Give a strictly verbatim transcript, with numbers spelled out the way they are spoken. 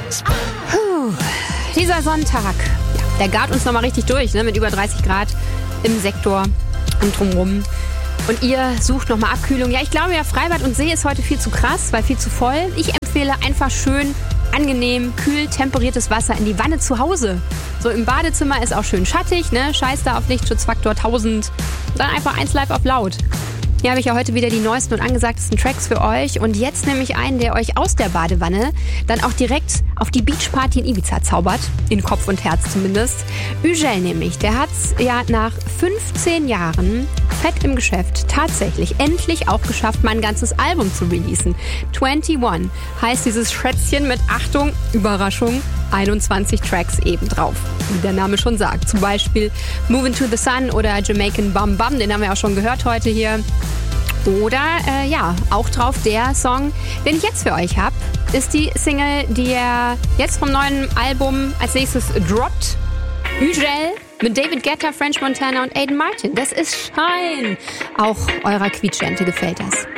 Puh, dieser Sonntag, der gart uns nochmal richtig durch, ne, mit über dreißig Grad im Sektor und drumrum. Und ihr sucht nochmal Abkühlung. Ja, ich glaube ja, Freibad und See ist heute viel zu krass, weil viel zu voll. Ich empfehle einfach schön, angenehm, kühl, temperiertes Wasser in die Wanne zu Hause. So im Badezimmer ist auch schön schattig, ne? Scheiß da auf Lichtschutzfaktor tausend. Dann einfach eins live auf laut. Hier habe ich ja heute wieder die neuesten und angesagtesten Tracks für euch. Und jetzt nehme ich einen, der euch aus der Badewanne dann auch direkt auf die Beachparty in Ibiza zaubert. In Kopf und Herz zumindest. Ügel nämlich. Der hat es ja nach fünfzehn Jahren fett im Geschäft tatsächlich endlich auch geschafft, mal ein ganzes Album zu releasen. einundzwanzig heißt dieses Schätzchen mit, Achtung, Überraschung, einundzwanzig Tracks eben drauf. Wie der Name schon sagt. Zum Beispiel Moving to the Sun oder Jamaican Bum Bum, den haben wir auch schon gehört heute hier. Oder, äh, ja, auch drauf der Song, den ich jetzt für euch habe, ist die Single, die er jetzt vom neuen Album als nächstes droppt. Ügel mit David Guetta, French Montana und Aiden Martin. Das ist Shine. Auch eurer Quietschente gefällt das.